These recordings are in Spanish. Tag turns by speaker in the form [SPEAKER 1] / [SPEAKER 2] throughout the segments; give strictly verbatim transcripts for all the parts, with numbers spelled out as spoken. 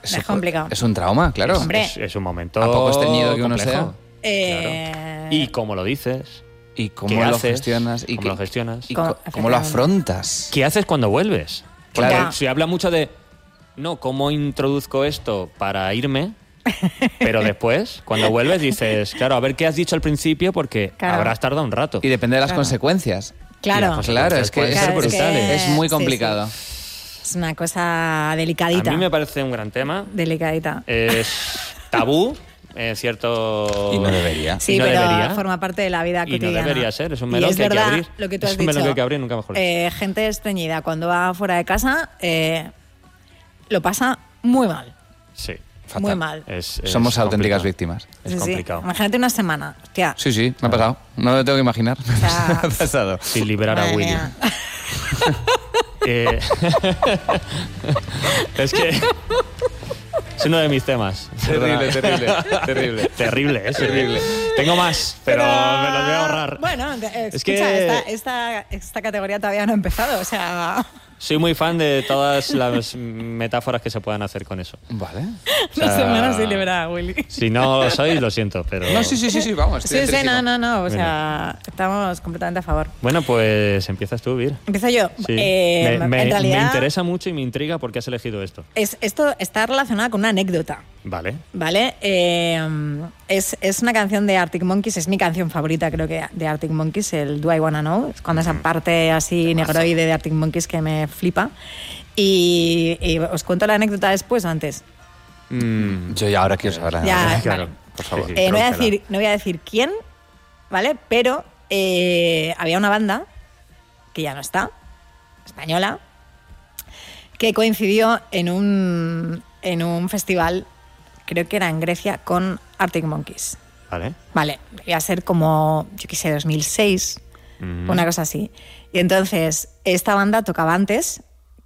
[SPEAKER 1] es complicado.
[SPEAKER 2] Es un trauma, claro.
[SPEAKER 1] Hombre.
[SPEAKER 3] Es, es un momento
[SPEAKER 2] ¿A poco estreñido que uno
[SPEAKER 3] complejo.
[SPEAKER 2] sea?
[SPEAKER 1] Eh...
[SPEAKER 3] Claro. Y cómo lo dices,
[SPEAKER 2] ¿Y cómo
[SPEAKER 3] qué
[SPEAKER 2] lo
[SPEAKER 3] haces,
[SPEAKER 2] gestionas? ¿Y
[SPEAKER 3] cómo
[SPEAKER 2] qué-
[SPEAKER 3] lo gestionas,
[SPEAKER 2] y
[SPEAKER 1] ¿Cómo?
[SPEAKER 2] co- cómo lo afrontas?
[SPEAKER 3] qué haces cuando vuelves. Porque
[SPEAKER 2] Claro.
[SPEAKER 3] se habla mucho de, no, cómo introduzco esto para irme, pero después, cuando vuelves, dices, claro, a ver qué has dicho al principio porque
[SPEAKER 1] Claro.
[SPEAKER 3] habrás tardado un rato.
[SPEAKER 2] Y depende de las
[SPEAKER 1] Claro.
[SPEAKER 2] consecuencias.
[SPEAKER 1] Claro.
[SPEAKER 2] Claro, es que
[SPEAKER 3] Pueden
[SPEAKER 2] es,
[SPEAKER 3] ser
[SPEAKER 1] Claro, es que-
[SPEAKER 3] brutales.
[SPEAKER 2] es muy
[SPEAKER 1] sí,
[SPEAKER 2] complicado.
[SPEAKER 1] Es una cosa delicadita.
[SPEAKER 3] A mí me parece un gran tema.
[SPEAKER 1] Delicadita.
[SPEAKER 3] Es tabú, es cierto.
[SPEAKER 2] Y no debería.
[SPEAKER 1] Sí,
[SPEAKER 3] y no
[SPEAKER 1] pero
[SPEAKER 3] debería.
[SPEAKER 1] forma parte de la vida
[SPEAKER 3] Y no
[SPEAKER 1] cotidiana.
[SPEAKER 3] debería ser, es un
[SPEAKER 1] Y
[SPEAKER 3] melón
[SPEAKER 1] es
[SPEAKER 3] que hay que
[SPEAKER 1] verdad
[SPEAKER 3] abrir.
[SPEAKER 1] lo que tú has
[SPEAKER 3] Es un melón
[SPEAKER 1] dicho.
[SPEAKER 3] que hay que abrir, nunca mejor dicho.
[SPEAKER 1] Eh, gente estreñida cuando va fuera de casa eh, lo pasa muy mal.
[SPEAKER 3] Sí.
[SPEAKER 2] Fatal.
[SPEAKER 1] Muy mal.
[SPEAKER 3] Es- es
[SPEAKER 2] Somos auténticas
[SPEAKER 3] complicado.
[SPEAKER 2] víctimas.
[SPEAKER 3] Es
[SPEAKER 1] Sí, sí.
[SPEAKER 3] complicado.
[SPEAKER 1] Imagínate una semana. Hostia.
[SPEAKER 2] Sí, sí, me ha pasado. No lo tengo que imaginar.
[SPEAKER 1] sea,
[SPEAKER 2] Me ha pasado.
[SPEAKER 3] Sin liberar a
[SPEAKER 1] Madre
[SPEAKER 3] Willy.
[SPEAKER 1] mía.
[SPEAKER 3] Eh, es que es uno de mis temas.
[SPEAKER 2] Terrible,
[SPEAKER 3] ¿verdad?
[SPEAKER 2] terrible, terrible.
[SPEAKER 3] Terrible, es terrible. Tengo más, pero, me los voy a ahorrar.
[SPEAKER 1] Bueno, eh,
[SPEAKER 3] Es
[SPEAKER 1] escucha,
[SPEAKER 3] que-
[SPEAKER 1] esta, esta, esta categoría todavía no ha empezado. O sea,
[SPEAKER 3] Soy muy fan de todas las metáforas que se puedan hacer con eso.
[SPEAKER 2] Vale.
[SPEAKER 3] O
[SPEAKER 1] una
[SPEAKER 3] sea,
[SPEAKER 1] semana sin liberar a Willy.
[SPEAKER 3] Si no lo sois, lo siento, pero...
[SPEAKER 2] No, sí, sí, sí, sí, vamos. estoy
[SPEAKER 1] Sí, sí,
[SPEAKER 2] entrísimo.
[SPEAKER 1] no, no, no. O sea, estamos completamente a favor.
[SPEAKER 3] Bueno, pues empiezas tú, Vir.
[SPEAKER 1] Empiezo yo.
[SPEAKER 3] Sí.
[SPEAKER 1] Eh,
[SPEAKER 3] me, me-
[SPEAKER 1] en realidad,
[SPEAKER 3] me interesa mucho y me intriga por qué has elegido esto.
[SPEAKER 1] es, esto está relacionado con una anécdota.
[SPEAKER 3] Vale.
[SPEAKER 1] ¿Vale? Eh, es, es una canción de Arctic Monkeys, es mi canción favorita, creo que, de Arctic Monkeys, el Do I Wanna Know, es cuando esa parte así negroide de Arctic Monkeys que me flipa. Y, y os cuento la anécdota después o antes.
[SPEAKER 3] Mm,
[SPEAKER 2] Yo ya ahora quiero saber. la
[SPEAKER 1] Ya,
[SPEAKER 2] verdad.
[SPEAKER 3] claro.
[SPEAKER 1] vale.
[SPEAKER 3] Por favor.
[SPEAKER 1] Eh, no, voy a
[SPEAKER 3] rómpela.
[SPEAKER 1] decir, no voy a decir quién, ¿vale? Pero eh, había una banda, que ya no está, española, que coincidió en un, en un festival, creo que era en Grecia, con Arctic Monkeys.
[SPEAKER 3] Vale.
[SPEAKER 1] Vale, iba a ser como, yo qué sé, dos mil seis,
[SPEAKER 3] Mm.
[SPEAKER 1] una cosa así. Y entonces, esta banda tocaba antes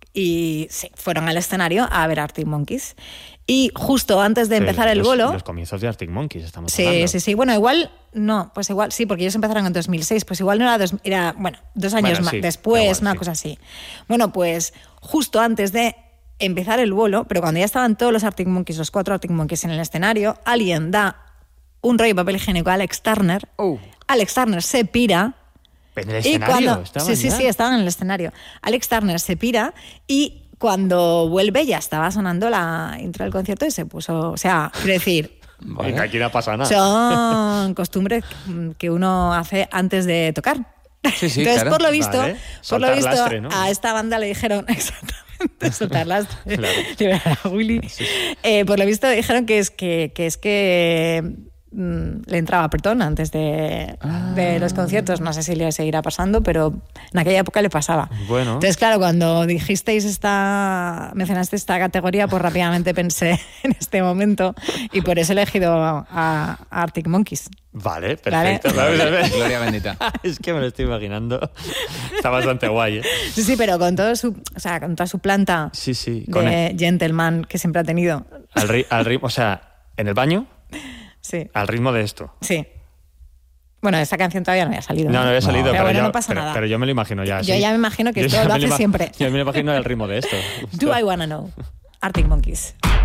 [SPEAKER 1] y sí, fueron al escenario a ver Arctic Monkeys. Y justo antes de
[SPEAKER 3] Sí,
[SPEAKER 1] empezar el
[SPEAKER 3] los-
[SPEAKER 1] bolo...
[SPEAKER 3] Los comienzos de Arctic Monkeys, estamos
[SPEAKER 1] Sí,
[SPEAKER 3] hablando.
[SPEAKER 1] sí, sí. Bueno, igual, no, pues igual, sí, porque ellos empezaron en dos mil seis, pues igual no era, dos, era bueno, dos años
[SPEAKER 3] Bueno,
[SPEAKER 1] más
[SPEAKER 3] sí,
[SPEAKER 1] después,
[SPEAKER 3] igual,
[SPEAKER 1] una
[SPEAKER 3] sí.
[SPEAKER 1] cosa así. Bueno, pues justo antes de empezar el vuelo, pero cuando ya estaban todos los Arctic Monkeys, los cuatro Arctic Monkeys en el escenario, alguien da un rollo de papel higiénico a Alex Turner,
[SPEAKER 2] Oh.
[SPEAKER 1] Alex Turner se pira...
[SPEAKER 3] En el
[SPEAKER 1] Y
[SPEAKER 3] escenario.
[SPEAKER 1] cuando,
[SPEAKER 3] estaban
[SPEAKER 1] sí, sí,
[SPEAKER 3] ya.
[SPEAKER 1] sí, estaban en el escenario. Alex Turner se pira y cuando vuelve ya estaba sonando la intro del concierto y se puso, o sea, quiero decir,
[SPEAKER 2] Vale.
[SPEAKER 3] Que aquí no pasa nada.
[SPEAKER 1] son costumbres que uno hace antes de tocar.
[SPEAKER 2] Sí, sí,
[SPEAKER 1] Entonces,
[SPEAKER 2] claro.
[SPEAKER 1] por lo visto,
[SPEAKER 3] Vale.
[SPEAKER 1] por lo
[SPEAKER 3] Soltar
[SPEAKER 1] visto
[SPEAKER 3] lastre, ¿no?
[SPEAKER 1] a esta banda le dijeron exactamente soltar lastre,
[SPEAKER 3] Claro.
[SPEAKER 1] liberar a Willy. Eh, por lo visto dijeron que es que, que es que mm, le entraba apretón antes de,
[SPEAKER 2] Ah.
[SPEAKER 1] de los conciertos. No sé si le seguirá pasando, pero en aquella época le pasaba.
[SPEAKER 3] Bueno.
[SPEAKER 1] Entonces, claro, cuando dijisteis esta, mencionaste esta categoría, pues rápidamente pensé en este momento y por eso he elegido a, a Arctic Monkeys.
[SPEAKER 3] Vale,
[SPEAKER 1] Vale.
[SPEAKER 3] perfecto. ¿Sabes? ¿Sabes?
[SPEAKER 2] Gloria bendita.
[SPEAKER 3] Es que me lo estoy imaginando. Está bastante guay, ¿eh?
[SPEAKER 1] Sí, sí, pero con todo su, o sea, con toda su planta
[SPEAKER 3] Sí, sí. Con el-
[SPEAKER 1] de gentleman que siempre ha tenido.
[SPEAKER 3] al, ri- al ritmo, o sea, en el baño,
[SPEAKER 1] Sí,
[SPEAKER 3] al ritmo de esto.
[SPEAKER 1] sí. Bueno, esa canción todavía no había salido.
[SPEAKER 3] No, no había salido,
[SPEAKER 1] Pero
[SPEAKER 3] pero,
[SPEAKER 1] bueno,
[SPEAKER 3] yo,
[SPEAKER 1] no pasa
[SPEAKER 3] pero,
[SPEAKER 1] nada.
[SPEAKER 3] pero yo me lo imagino ya.
[SPEAKER 1] Yo
[SPEAKER 3] sí.
[SPEAKER 1] ya me imagino que
[SPEAKER 3] Yo
[SPEAKER 1] esto
[SPEAKER 3] ya
[SPEAKER 1] lo
[SPEAKER 3] me
[SPEAKER 1] hace
[SPEAKER 3] ima-
[SPEAKER 1] siempre.
[SPEAKER 3] Yo me lo imagino el ritmo de esto.
[SPEAKER 1] Do I Wanna Know? Arctic Monkeys.